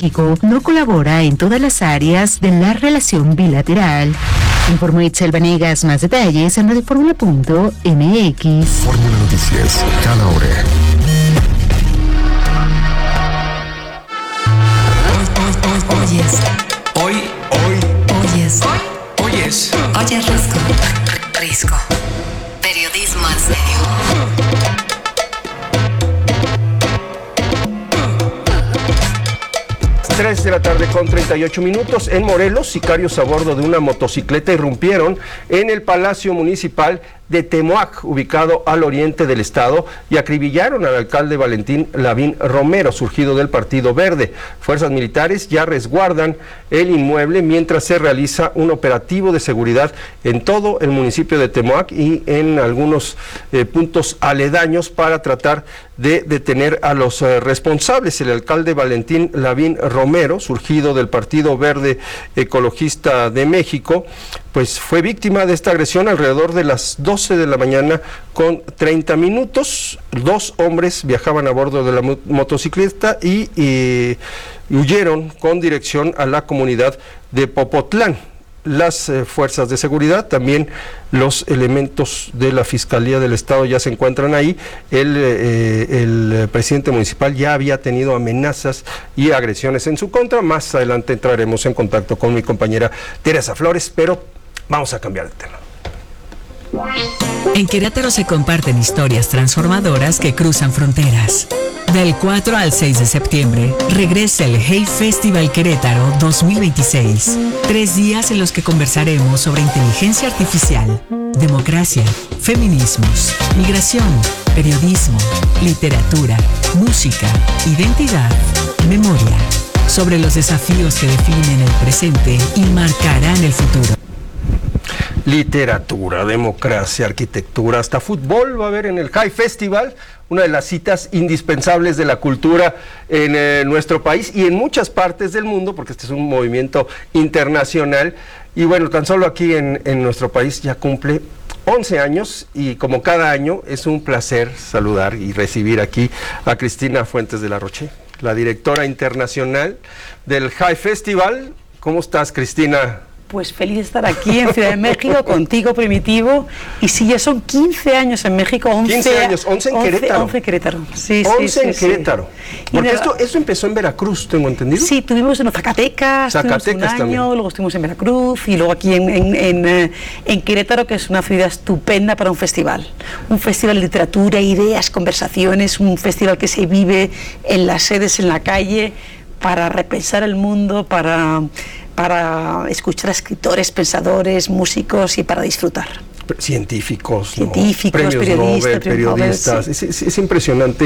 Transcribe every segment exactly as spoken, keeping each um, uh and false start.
México no colabora en todas las áreas de la relación bilateral. Informó Itzel Vanegas. Más detalles en radio fórmula punto m x. Fórmula Noticias, cada hora. Oyes. Hoy, hoy, Oyes. oyes. Oyes Risco. Risco. Periodismo en serio. tres de la tarde con treinta y ocho minutos. En Morelos, sicarios a bordo de una motocicleta irrumpieron en el Palacio Municipal de Temoac, ubicado al oriente del estado, y acribillaron al alcalde Valentín Lavín Romero, surgido del Partido Verde. Fuerzas militares ya resguardan el inmueble mientras se realiza un operativo de seguridad en todo el municipio de Temoac y en algunos eh, puntos aledaños para tratar de detener a los eh, responsables. El alcalde Valentín Lavín Romero, surgido del Partido Verde Ecologista de México, pues fue víctima de esta agresión alrededor de las doce de la mañana con treinta minutos. Dos hombres viajaban a bordo de la motocicleta y, y huyeron con dirección a la comunidad de Popotlán. Las eh, fuerzas de seguridad, también los elementos de la Fiscalía del Estado ya se encuentran ahí. El, eh, el presidente municipal ya había tenido amenazas y agresiones en su contra. Más adelante entraremos en contacto con mi compañera Teresa Flores, pero vamos a cambiar de tema. En Querétaro se comparten historias transformadoras que cruzan fronteras. Del cuatro al seis de septiembre, regresa el Hey Festival Querétaro dos mil veintiséis. Tres días en los que conversaremos sobre inteligencia artificial, democracia, feminismos, migración, periodismo, literatura, música, identidad, memoria. Sobre los desafíos que definen el presente y marcarán el futuro. Literatura, democracia, arquitectura, hasta fútbol va a haber en el High Festival, una de las citas indispensables de la cultura en eh, nuestro país y en muchas partes del mundo, porque este es un movimiento internacional. Y bueno, tan solo aquí en, en nuestro país ya cumple once años, y como cada año es un placer saludar y recibir aquí a Cristina Fuentes de la Roche, la directora internacional del High Festival. ¿Cómo estás, Cristina? Pues feliz de estar aquí en Ciudad de México, contigo, Primitivo. Y sí, ya son quince años en México, once, quince años, once en Querétaro. once en Querétaro, sí, once sí, en sí, Querétaro. Sí. Porque de, esto, esto empezó en Veracruz, tengo entendido. Sí, tuvimos en Zacatecas, Zacatecas un año, también. Luego estuvimos en Veracruz y luego aquí en, en, en, en Querétaro, que es una ciudad estupenda para un festival. Un festival de literatura, ideas, conversaciones, un festival que se vive en las sedes, en la calle, para repensar el mundo, para... para escuchar a escritores, pensadores, músicos y para disfrutar. Científicos, Científicos, ¿no? Premios periodistas, Nobel, periodistas. Nobel, sí. es, es, es impresionante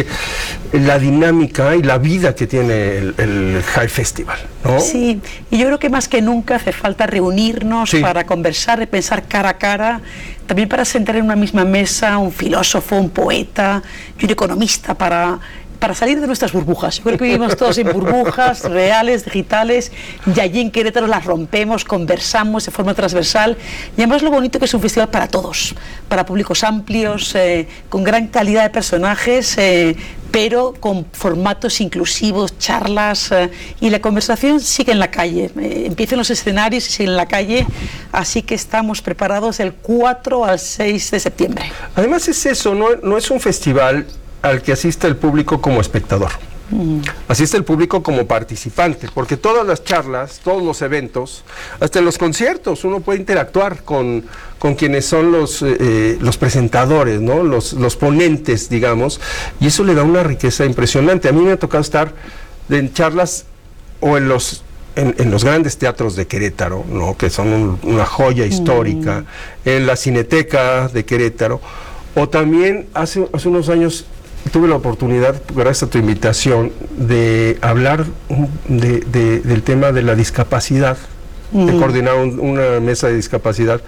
la dinámica y la vida que tiene el, el High Festival, ¿no? Sí, y yo creo que más que nunca hace falta reunirnos sí. para conversar y pensar cara a cara, también para sentar en una misma mesa un filósofo, un poeta y un economista para... para salir de nuestras burbujas. Yo creo que vivimos todos en burbujas reales, digitales, y allí en Querétaro las rompemos, conversamos de forma transversal, y además lo bonito que es un festival para todos, para públicos amplios, eh, con gran calidad de personajes, eh, pero con formatos inclusivos, charlas, eh, y la conversación sigue en la calle, eh, empiezan los escenarios y sigue en la calle, así que estamos preparados del cuatro al seis de septiembre. Además es eso, no, no es un festival al que asiste el público como espectador, mm. asiste el público como participante, porque todas las charlas, todos los eventos, hasta en los conciertos, uno puede interactuar con, con quienes son los, eh, los presentadores, ¿no? los, los ponentes, digamos, y eso le da una riqueza impresionante. A mí me ha tocado estar en charlas o en los En, en los grandes teatros de Querétaro, ¿no? que son un, una joya histórica, mm. en la Cineteca de Querétaro, o también hace, hace unos años tuve la oportunidad, gracias a tu invitación, de hablar de, de, del tema de la discapacidad, mm. de coordinar un, una mesa de discapacidad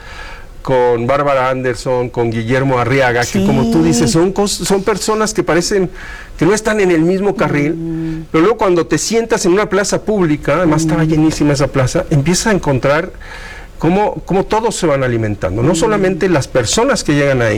con Bárbara Anderson, con Guillermo Arriaga, sí. que como tú dices, son, son personas que parecen que no están en el mismo carril, mm. pero luego cuando te sientas en una plaza pública, además mm. estaba llenísima esa plaza, empiezas a encontrar cómo, cómo todos se van alimentando, no mm. solamente las personas que llegan ahí,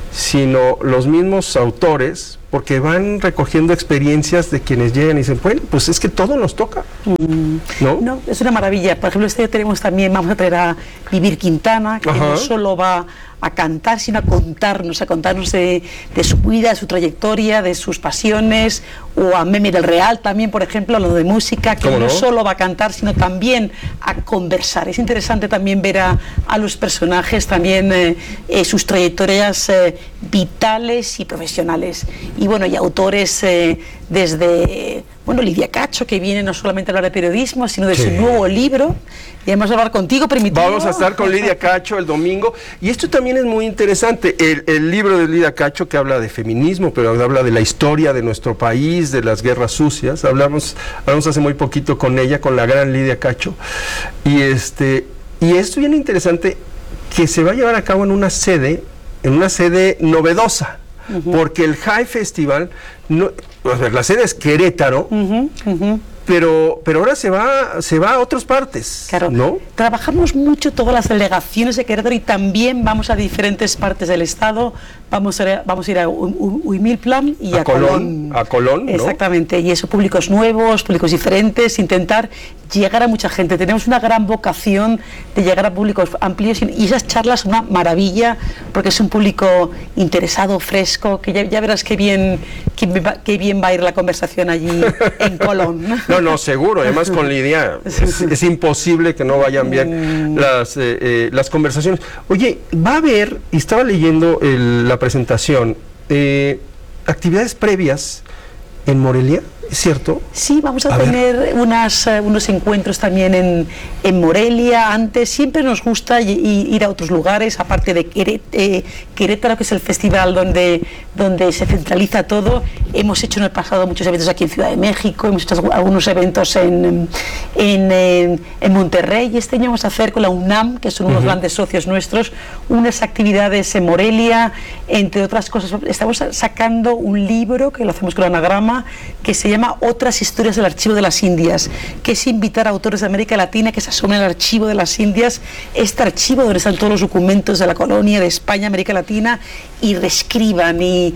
sino los mismos autores, porque van recogiendo experiencias de quienes llegan y dicen, bueno, pues es que todo nos toca, mm. ¿no? No, es una maravilla. Por ejemplo, este día tenemos también, vamos a traer a Vivir Quintana, que Ajá. no solo va a cantar, sino a contarnos, a contarnos de, de su vida, de su trayectoria, de sus pasiones, o a Memi del Real también, por ejemplo, hablando de música, que no, no solo va a cantar, sino también a conversar. Es interesante también ver a, a los personajes, también eh, eh, sus trayectorias eh, vitales y profesionales. Y bueno, y autores eh, desde, bueno, Lidia Cacho, que viene no solamente a hablar de periodismo, sino de sí. su nuevo libro. Y vamos a hablar contigo, Primitivo. Vamos a estar con Lidia Cacho el domingo. Y esto también es muy interesante. El, el libro de Lidia Cacho, que habla de feminismo, pero habla de la historia de nuestro país, de las guerras sucias. Hablamos, hablamos hace muy poquito con ella, con la gran Lidia Cacho. Y, este, y esto viene interesante, que se va a llevar a cabo en una sede, en una sede novedosa. Uh-huh. Porque el High Festival, no, a ver, la sede es Querétaro, uh-huh, uh-huh. Pero, pero ahora se va, se va a otras partes, claro, ¿no? Trabajamos mucho todas las delegaciones de Querétaro y también vamos a diferentes partes del estado. Vamos a, vamos a ir a Huimilplan y a, a Colón, Colón. A Colón, ¿no? Exactamente, y eso, públicos nuevos, públicos diferentes, intentar llegar a mucha gente. Tenemos una gran vocación de llegar a públicos amplios y esas charlas son una maravilla porque es un público interesado, fresco, que ya, ya verás qué bien, qué, qué bien va a ir la conversación allí en Colón. No, no, seguro, además con Lidia es, es imposible que no vayan bien las, eh, eh, las conversaciones. Oye, va a haber, y estaba leyendo el, la presentación, eh, actividades previas en Morelia, ¿es cierto? Sí, vamos a, a tener unas, uh, unos encuentros también en, en Morelia. Antes siempre nos gusta y, y ir a otros lugares, aparte de Queret, eh, Querétaro, que es el festival donde, donde se centraliza todo. Hemos hecho en el pasado muchos eventos aquí en Ciudad de México, hemos hecho algunos eventos en, en, en, en Monterrey, y este año vamos a hacer con la UNAM, que son unos uh-huh. grandes socios nuestros, unas actividades en Morelia, entre otras cosas. Estamos sacando un libro, que lo hacemos con Anagrama, que se llama Otras historias del Archivo de las Indias, que es invitar a autores de América Latina que se asomen al Archivo de las Indias, este archivo donde están todos los documentos de la colonia, de España, América Latina, y reescriban y,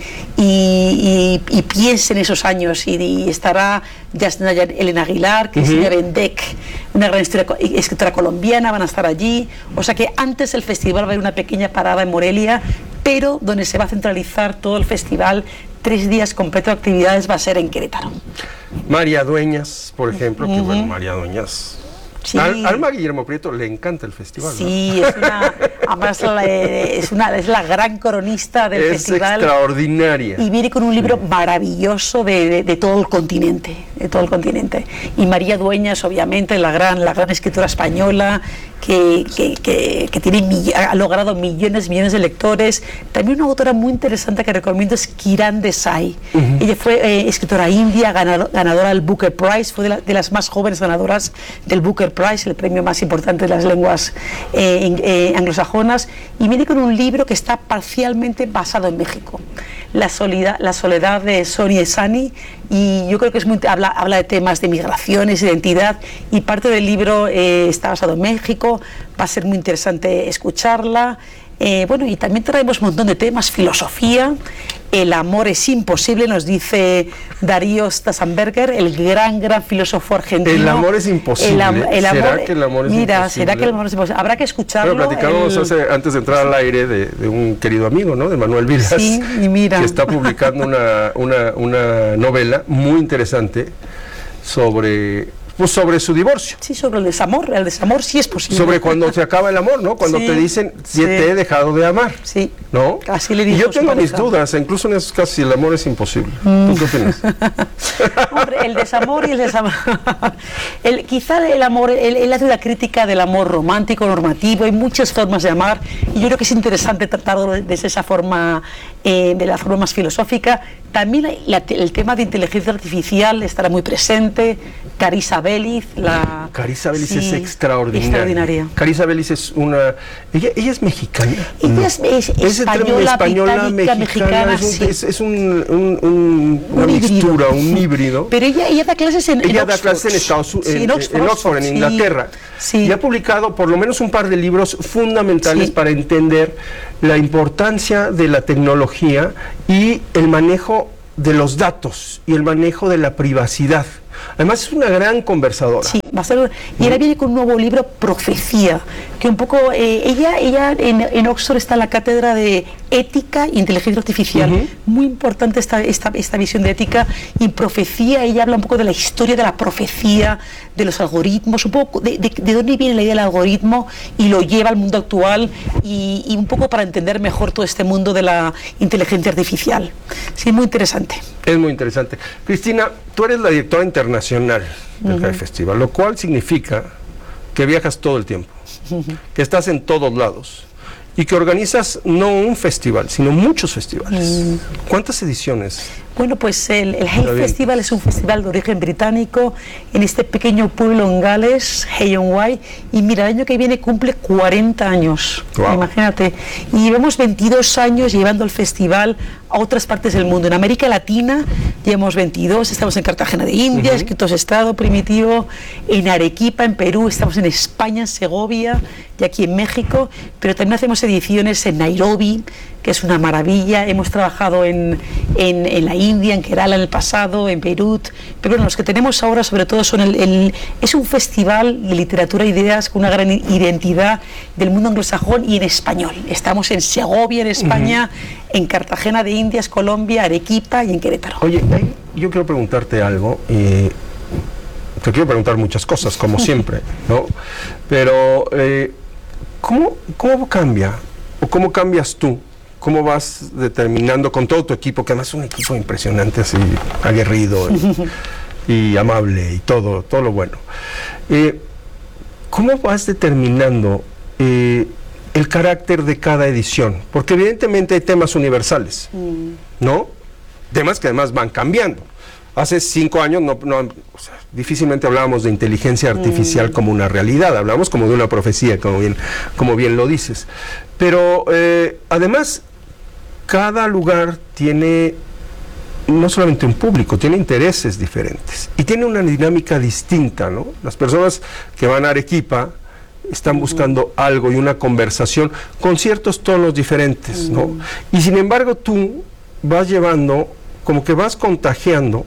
y, y, y piensen esos años. Y, y estará Yasna Elena Aguilar, que uh-huh. es Silvia Bendec, una gran historia, escritora colombiana, van a estar allí. O sea que antes del festival va a haber una pequeña parada en Morelia, pero donde se va a centralizar todo el festival. Tres días completo de actividades va a ser en Querétaro. María Dueñas, por ejemplo, uh-huh. que bueno, María Dueñas. Sí. Al, Alma Guillermo Prieto le encanta el festival. Sí, ¿no? es una, además la, es, una, es la gran cronista del es festival. Es extraordinaria. Y viene con un libro sí. maravilloso de, de, de todo el continente, de todo el continente. Y María Dueñas, obviamente, la gran, la gran escritora española, que, que, que, que tiene, ha logrado millones y millones de lectores. También una autora muy interesante que recomiendo es Kiran Desai. Uh-huh. Ella fue eh, escritora india, ganador, ganadora del Booker Prize, fue de, la, de las más jóvenes ganadoras del Booker Prize, el premio más importante de las lenguas eh, eh, anglosajonas, y viene con un libro que está parcialmente basado en México, La soledad, la soledad de Sonia Esani, y yo creo que es muy, habla, habla de temas de migraciones, identidad, y parte del libro eh, está basado en México. Va a ser muy interesante escucharla. Eh, bueno, y también traemos un montón de temas, filosofía. El amor es imposible, nos dice Darío Stassenberger, el gran, gran filósofo argentino. El amor es imposible. El, am el amor, ¿Será que el amor es mira, imposible? ¿será que el amor es imposible? Habrá que escucharlo. Bueno, platicamos el... hace, antes de entrar al aire de, de un querido amigo, ¿no? De Manuel Vilas. Sí, y mira. Que está publicando una, una, una novela muy interesante sobre... Pues sobre su divorcio. Sí, sobre el desamor, el desamor sí es posible. Sobre cuando se acaba el amor, ¿no? Cuando sí, te dicen, sí. te he dejado de amar. Sí. ¿No? Así le dijo. Y yo tengo mis dudas, incluso en esos casos, si el amor es imposible. Mm. ¿Tú qué opinas? Hombre, el desamor y el desamor. el, quizá el amor, él, él hace una crítica del amor romántico, normativo, hay muchas formas de amar, y yo creo que es interesante tratarlo desde esa forma, eh, de la forma más filosófica. También la, el tema de inteligencia artificial estará muy presente. Carissa Vélez. La... Carissa Vélez sí, es extraordinaria. extraordinaria. Carissa Vélez es una... Ella, ella es mexicana. Ella no. es, es es española, española mexicana, mexicana. Es, un, sí. es, es un, un, un, una un mixtura, híbrido. un híbrido. Pero ella, ella da clases en, ella en da Oxford. clases en Estados Unidos, Sí, en, en, Oxford, en Oxford, en sí. Inglaterra. Sí. Y ha publicado por lo menos un par de libros fundamentales Sí. para entender la importancia de la tecnología y el manejo de los datos y el manejo de la privacidad. Además es una gran conversadora. Sí, va a ser, y ahora viene con un nuevo libro, Profecía, que un poco, eh, ella, ella en, en Oxford está en la cátedra de ética e inteligencia artificial. Uh-huh. Muy importante esta, esta, esta visión de ética. Y en Profecía ella habla un poco de la historia de la profecía, de los algoritmos, un poco de, de, de dónde viene la idea del algoritmo y lo lleva al mundo actual y, y un poco para entender mejor todo este mundo de la inteligencia artificial. Sí, muy interesante. Es muy interesante. Cristina, tú eres la directora internacional del uh-huh. Festival, lo cual significa que viajas todo el tiempo, uh-huh. que estás en todos lados y que organizas no un festival, sino muchos festivales. Uh-huh. ¿Cuántas ediciones? Bueno, pues el, el Hay Festival es un festival de origen británico en este pequeño pueblo en Gales, Hay-on-Wye, y mira, el año que viene cumple cuarenta años, wow. Imagínate, y llevamos veintidós años llevando el festival a otras partes del mundo. En América Latina llevamos veintidós, estamos en Cartagena de Indias, uh-huh. que es estado primitivo, en Arequipa, en Perú, estamos en España, en Segovia y aquí en México, pero también hacemos ediciones en Nairobi, que es una maravilla. Hemos trabajado en, en, en la India, en Kerala en el pasado, en Beirut, pero bueno, los que tenemos ahora sobre todo son el, el es un festival de literatura e ideas con una gran identidad del mundo anglosajón y en español. Estamos en Segovia, en España, uh-huh. en Cartagena de Indias, Colombia, Arequipa y en Querétaro. Oye, yo quiero preguntarte algo, y te quiero preguntar muchas cosas, como siempre, ¿no? Pero, eh, ¿cómo, ¿cómo cambia, o cómo cambias tú? ¿Cómo vas determinando con todo tu equipo, que además es un equipo impresionante, así, aguerrido y, y amable y todo, todo lo bueno? Eh, ¿Cómo vas determinando eh, el carácter de cada edición? Porque evidentemente hay temas universales, mm. ¿no? Temas que además van cambiando. Hace cinco años no, no, o sea, difícilmente hablábamos de inteligencia artificial mm. como una realidad, hablamos como de una profecía, como bien, como bien lo dices. Pero eh, además, cada lugar tiene no solamente un público, tiene intereses diferentes y tiene una dinámica distinta, ¿no? Las personas que van a Arequipa están buscando uh-huh. algo y una conversación con ciertos tonos diferentes, uh-huh. ¿no? Y sin embargo tú vas llevando, como que vas contagiando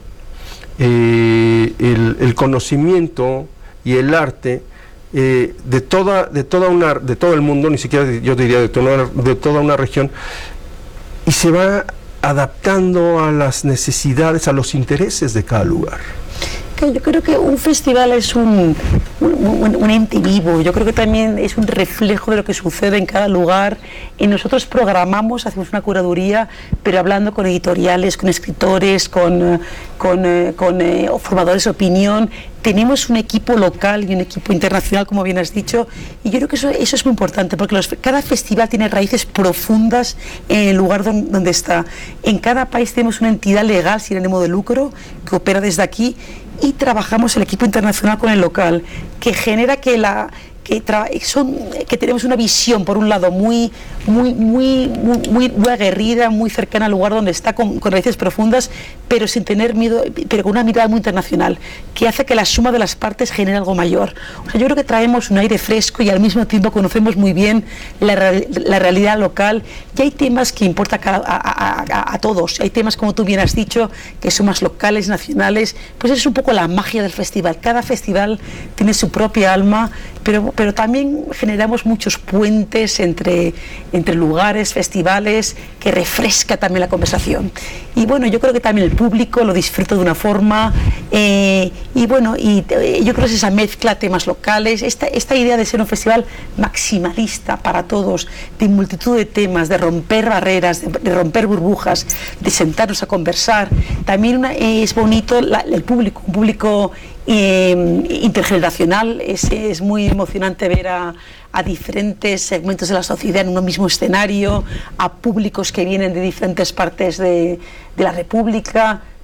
eh, el, el conocimiento y el arte eh, de toda, de toda una, de todo el mundo, ni siquiera yo diría de toda, de toda una región, y se va adaptando a las necesidades, a los intereses de cada lugar. Yo creo que un festival es un, un, un, un ente vivo, yo creo que también es un reflejo de lo que sucede en cada lugar, y nosotros programamos, hacemos una curaduría, pero hablando con editoriales, con escritores, con, con, con eh, formadores de opinión. Tenemos un equipo local y un equipo internacional, como bien has dicho, y yo creo que eso, eso es muy importante, porque los, cada festival tiene raíces profundas en el lugar donde, donde está. En cada país tenemos una entidad legal sin ánimo de lucro que opera desde aquí, y trabajamos el equipo internacional con el local, que genera que la... Que, son, que tenemos una visión, por un lado, muy, muy, muy, muy, muy, muy aguerrida, muy cercana al lugar donde está, con, con raíces profundas, pero sin tener miedo, pero con una mirada muy internacional, que hace que la suma de las partes genere algo mayor. O sea, yo creo que traemos un aire fresco y al mismo tiempo conocemos muy bien la, la realidad local, y hay temas que importan a, a, a, a todos. Hay temas, como tú bien has dicho, que son más locales, nacionales. Pues es un poco la magia del festival. Cada festival tiene su propia alma, pero pero también generamos muchos puentes entre, entre lugares, festivales, que refresca también la conversación. Y bueno, yo creo que también el público lo disfruta de una forma, eh, y bueno, y eh, yo creo que es esa mezcla, temas locales, esta, esta idea de ser un festival maximalista para todos, de multitud de temas, de romper barreras, de, de romper burbujas, de sentarnos a conversar. También una, eh, es bonito la, el público, un público Eh, intergeneracional. Es, es muy emocionante ver a, a diferentes segmentos de la sociedad en un mismo escenario, a públicos que vienen de diferentes partes de, de la República.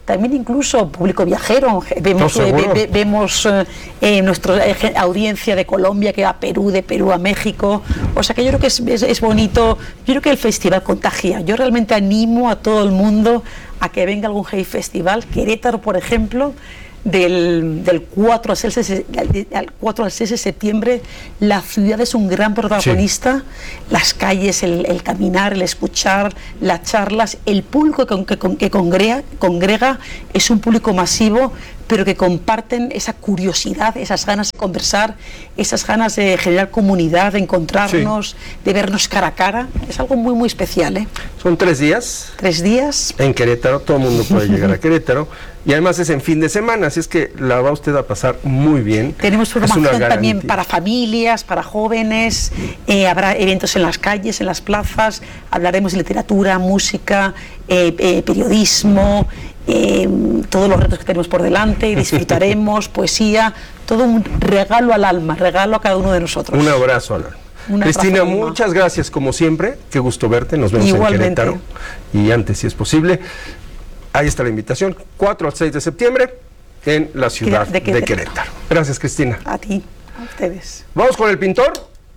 también incluso público viajero. Vemos, No, eh, ve, ve, vemos eh, nuestra eh, audiencia de Colombia que va a Perú, de Perú a México. O sea que yo creo que es, es, es bonito. Yo creo que el festival contagia. Yo realmente animo a todo el mundo a que venga algún Hey Festival. Querétaro, por ejemplo, del, del cuatro al seis de septiembre, la ciudad es un gran protagonista. Sí. Las calles, el, el caminar, el escuchar, las charlas, el público que, que, que congrega, congrega es un público masivo, pero que comparten esa curiosidad, esas ganas de conversar, esas ganas de generar comunidad, de encontrarnos, sí. de vernos cara a cara. Es algo muy, muy especial, ¿eh? Son tres días. Tres días. En Querétaro, todo el mundo puede llegar a Querétaro. Y además es en fin de semana, así es que la va usted a pasar muy bien. Tenemos programación también para familias, para jóvenes, eh, habrá eventos en las calles, en las plazas, hablaremos de literatura, música, eh, eh, periodismo, eh, todos los retos que tenemos por delante, disfrutaremos, poesía, todo un regalo al alma, regalo a cada uno de nosotros. Un abrazo al alma. Un Cristina, muchas gracias como siempre, qué gusto verte, nos vemos Igualmente. en Querétaro y antes si es posible. Ahí está la invitación, cuatro al seis de septiembre en la ciudad de Querétaro. de Querétaro. Gracias, Cristina. A ti, a ustedes. Vamos con el pintor.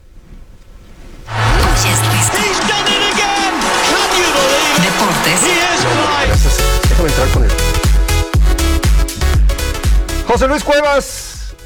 Deportes. Gracias. Déjame entrar con él. José Luis Cuevas.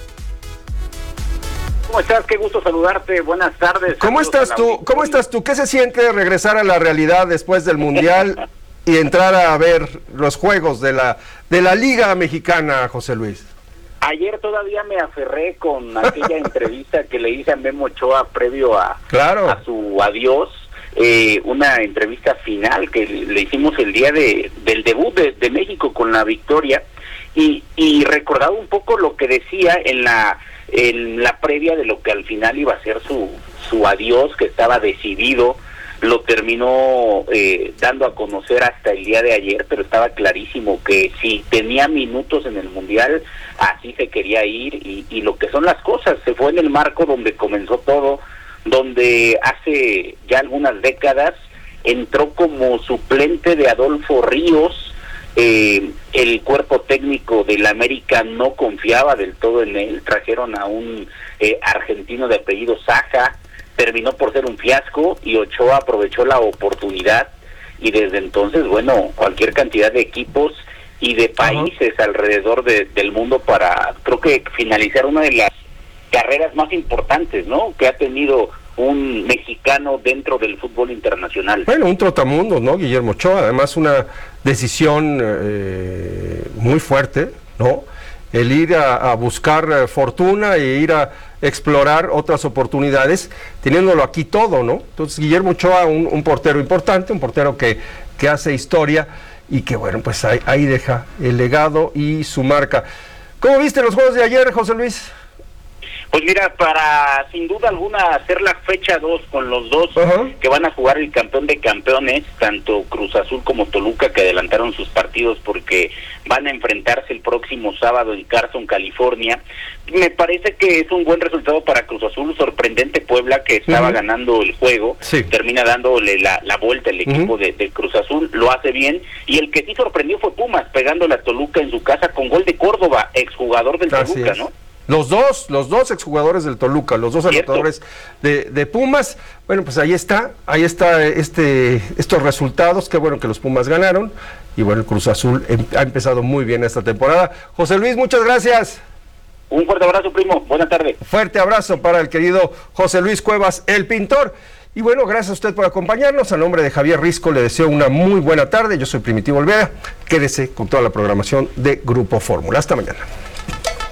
¿Cómo estás? Qué gusto saludarte. Buenas tardes. ¿Cómo estás tú? ¿Cómo estás tú? ¿Qué se siente regresar a la realidad después del Mundial y entrar a ver los juegos de la de la Liga Mexicana, José Luis? Ayer todavía me aferré con aquella entrevista que le hice a Memo Ochoa previo a, claro. a su adiós, eh, una entrevista final que le hicimos el día de del debut de, de México con la victoria, y, y recordaba un poco lo que decía en la en la previa de lo que al final iba a ser su, su adiós, que estaba decidido. Lo terminó eh, dando a conocer hasta el día de ayer, pero estaba clarísimo que si tenía minutos en el Mundial, así se quería ir, y, y lo que son las cosas, se fue en el marco donde comenzó todo, donde hace ya algunas décadas entró como suplente de Adolfo Ríos. Eh, el cuerpo técnico del América no confiaba del todo en él, trajeron a un eh, argentino de apellido Saja, terminó por ser un fiasco y Ochoa aprovechó la oportunidad, y desde entonces, bueno, cualquier cantidad de equipos y de países uh-huh. alrededor de, del mundo para, creo que finalizar una de las carreras más importantes, ¿no?, que ha tenido un mexicano dentro del fútbol internacional. Bueno, un trotamundos, ¿no?, Guillermo Ochoa, además una decisión eh, muy fuerte, ¿no?, el ir a, a buscar eh, fortuna e ir a explorar otras oportunidades, teniéndolo aquí todo, ¿no? Entonces, Guillermo Ochoa, un, un portero importante, un portero que, que hace historia y que, bueno, pues ahí, ahí deja el legado y su marca. ¿Cómo viste los juegos de ayer, José Luis? Pues mira, para sin duda alguna hacer la fecha dos con los dos uh-huh. que van a jugar el campeón de campeones, tanto Cruz Azul como Toluca, que adelantaron sus partidos porque van a enfrentarse el próximo sábado en Carson, California. Me parece que es un buen resultado para Cruz Azul. Sorprendente Puebla, que estaba uh-huh. ganando el juego, sí. termina dándole la, la vuelta al equipo uh-huh. de, de Cruz Azul, lo hace bien, y el que sí sorprendió fue Pumas, pegándole a Toluca en su casa con gol de Córdoba, exjugador del Así Toluca, es. ¿no? Los dos, los dos exjugadores del Toluca, los dos anotadores de, de Pumas. Bueno, pues ahí está, ahí está este, estos resultados, qué bueno que los Pumas ganaron, y bueno, el Cruz Azul em, ha empezado muy bien esta temporada. José Luis, muchas gracias. Un fuerte abrazo, primo, buena tarde. Fuerte abrazo para el querido José Luis Cuevas, el pintor. Y bueno, gracias a usted por acompañarnos. A nombre de Javier Risco le deseo una muy buena tarde. Yo soy Primitivo Olvera. Quédese con toda la programación de Grupo Fórmula. Hasta mañana.